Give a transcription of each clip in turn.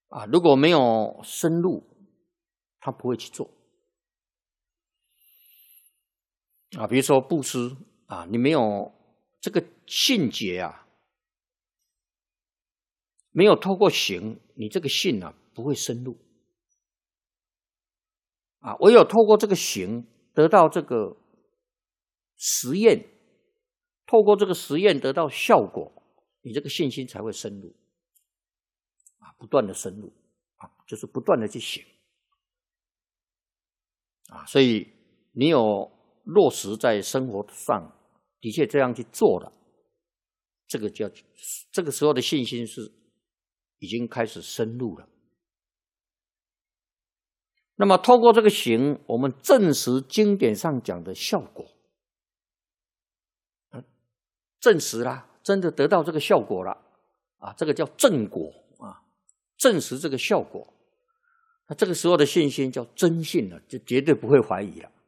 如果没有深入，他不会去做。比如说布施你没有这个信解没有透过行，你这个信不会深入。唯有透过这个行，得到这个实验，透过这个实验得到效果，你这个信心才会深入。不断的深入就是不断的去行所以你有落实在生活上，的确这样去做了，这个时候的信心是已经开始深入了。那么透过这个行，我们证实经典上讲的效果，证实啦，真的得到这个效果了这个叫正果证实这个效果，那这个时候的信心叫真信了，就绝对不会怀疑了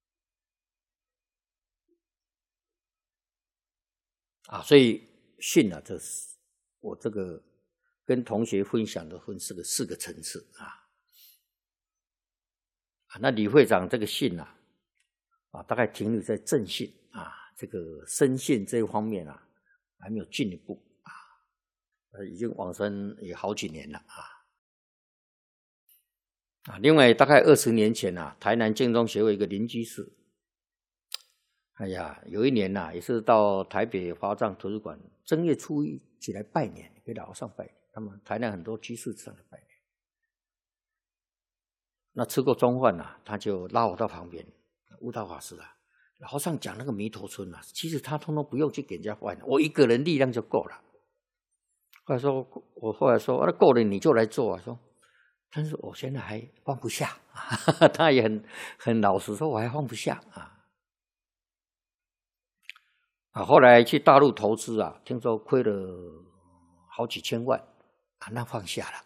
所以信这是我这个跟同学分享的四个层次那李会长这个信大概停留在正信这个深信这一方面还没有进一步已经往生也好几年了另外大概20年前台南净宗协会一个林居士，有一年也是到台北华藏图书馆正月初一起来拜年，给老和尚拜年。他们台南很多居士上来拜年。那吃过中饭他就拉我到旁边，悟道法师老和尚讲那个弥陀村其实他通通不用去给人家换，我一个人力量就够了。我后来说那够了你就来做说，但是我现在还放不下他也很老实说我还放不下后来去大陆投资听说亏了好几千万那放下了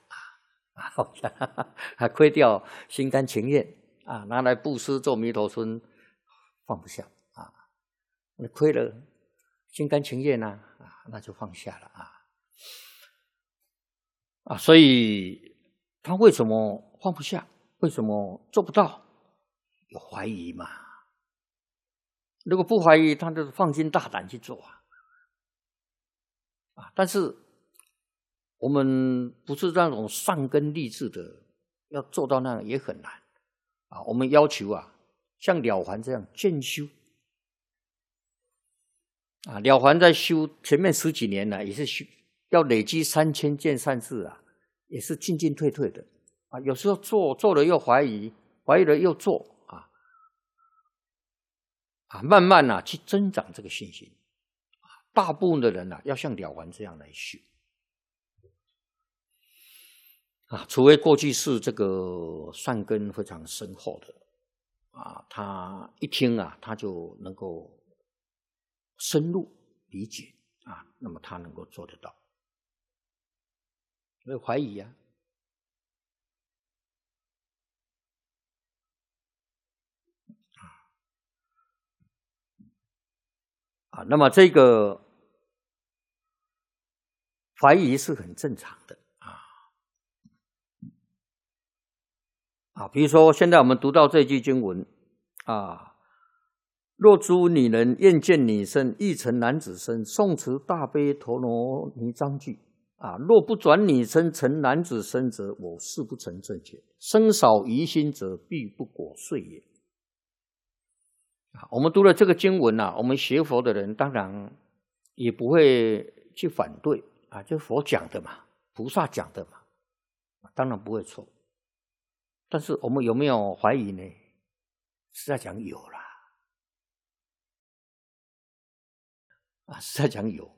还亏掉心甘情愿拿来布施做弥陀村放不下亏了心甘情愿那就放下了所以他为什么放不下？为什么做不到？有怀疑嘛？如果不怀疑，他就放心大胆去做但是我们不是那种上根立志的，要做到那样也很难我们要求像了凡这样渐修了凡在修前面10几年也是要累积3000件善事也是进进退退的有时候做了又怀疑，怀疑了又做慢慢去增长这个信心大部分的人要像了凡这样来修除非过去是这个善根非常深厚的他一听他就能够深入理解那么他能够做得到。所以怀疑那么这个怀疑是很正常的比如说现在我们读到这句经文若诸女人愿见女身，欲成男子身，诵持大悲陀罗尼章句若不转女身成男子身者，我誓不成正觉。生少疑心者，必不果遂也。我们读了这个经文我们学佛的人当然也不会去反对就佛讲的嘛，菩萨讲的嘛，当然不会错。但是我们有没有怀疑呢？实在讲有啦实在讲有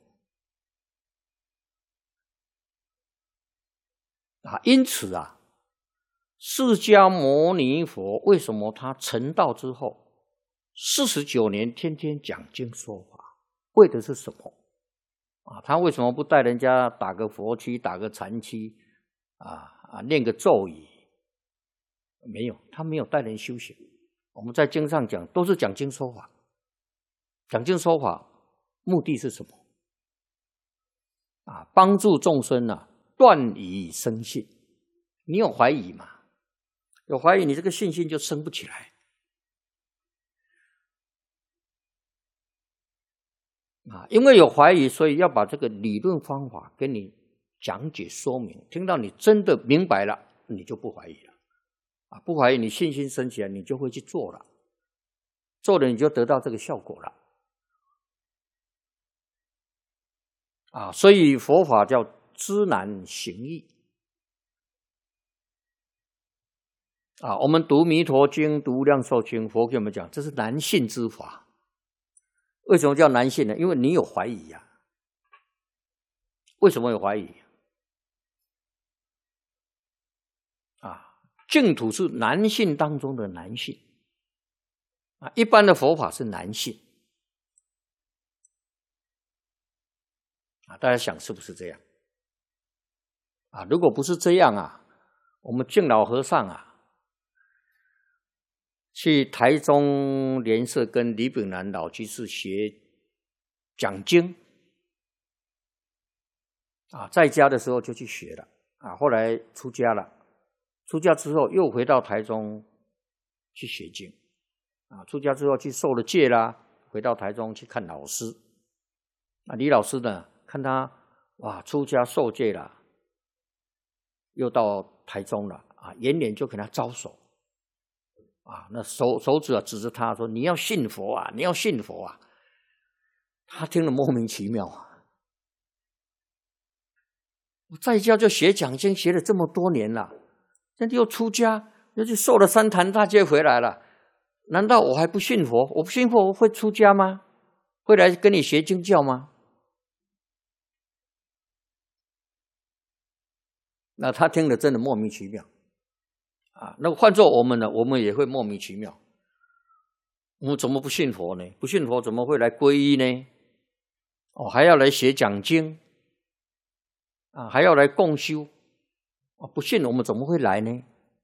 因此释迦牟尼佛为什么他成道之后49年天天讲经说法，为的是什么他为什么不带人家打个佛七打个禅七念个咒语？没有，他没有带人修行。我们在经上讲都是讲经说法，讲经说法目的是什么帮助众生断疑生信你有怀疑嘛？有怀疑，你这个信心就升不起来啊！因为有怀疑，所以要把这个理论方法跟你讲解说明。听到你真的明白了，你就不怀疑了啊！不怀疑，你信心升起来，你就会去做了，做了你就得到这个效果了啊！所以佛法叫知难行易啊！我们读《弥陀经》、读《量寿经》，佛给我们讲，这是难信之法。为什么叫难信呢？因为你有怀疑呀。为什么有怀疑？啊，净土是难信当中的难信啊，一般的佛法是难信啊，大家想是不是这样？啊，如果不是这样啊，我们净老和尚啊，去台中莲社跟李炳南老居士学讲经啊，在家的时候就去学了啊，后来出家了，出家之后又回到台中去学经啊，出家之后去受了戒啦，回到台中去看老师啊，李老师呢，看他哇出家受戒了，又到台中了啊，远远就跟他招手。啊，那手指啊指着他说：“你要信佛啊，你要信佛啊！”他听了莫名其妙啊。我在家就学讲经，学了这么多年了，现在又出家，又去受了三坛大戒回来了，难道我还不信佛？我不信佛，我会出家吗？会来跟你学经教吗？那他听了真的莫名其妙。啊，那换做我们呢，我们也会莫名其妙。我们怎么不信佛呢？不信佛怎么会来皈依呢？哦，还要来学讲经啊，还要来共修啊！不信我们怎么会来呢？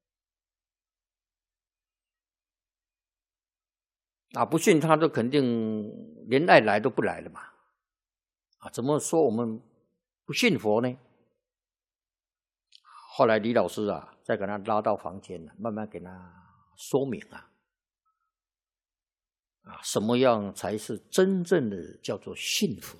啊，不信他就肯定连爱来都不来了嘛！啊，怎么说我们不信佛呢？后来李老师啊，再给他拉到房间了，慢慢给他说明啊，什么样才是真正的叫做信佛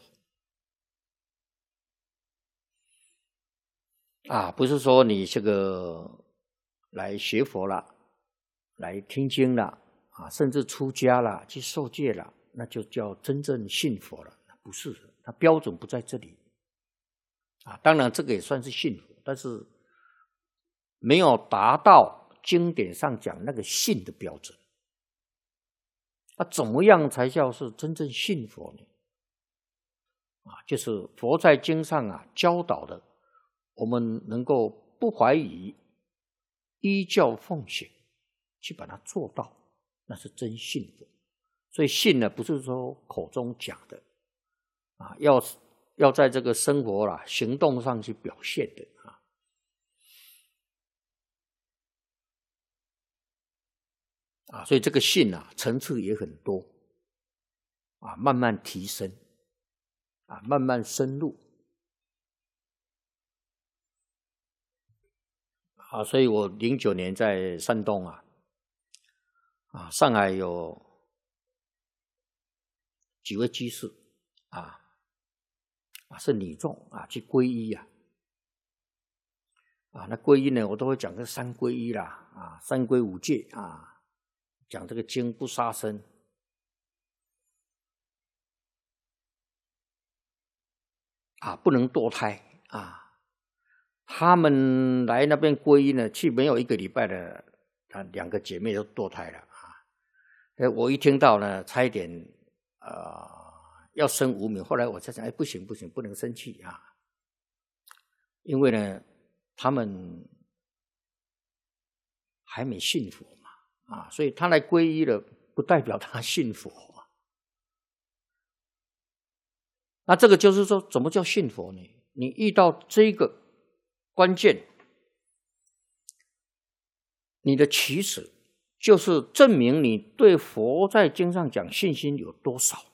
啊？不是说你这个来学佛了，来听经了啊，甚至出家了，去受戒了，那就叫真正信佛了。不是，它标准不在这里啊。当然，这个也算是信佛，但是没有达到经典上讲那个信的标准。那怎么样才叫是真正信佛呢？啊，就是佛在经上啊教导的，我们能够不怀疑，依教奉行，去把它做到，那是真信佛。所以信呢，不是说口中讲的啊，要在这个生活啦、行动上去表现的啊，所以这个信啊，层次也很多啊，慢慢提升啊，慢慢深入啊，所以我09年在山东啊，上海有几位居士是女众啊，去皈依啊，那皈依呢，我都会讲这三皈依啦，三皈五戒啊。讲这个经不杀生不能堕胎啊。他们来那边皈依呢，去没有1个礼拜的，2个姐妹都堕胎了我一听到呢，差一点要生无名。后来我才想，不行，不能生气啊，因为呢，他们还没信佛嘛所以他来皈依了，不代表他信佛那这个就是说，怎么叫信佛呢？你遇到这个关键，你的起始就是证明你对佛在经上讲信心有多少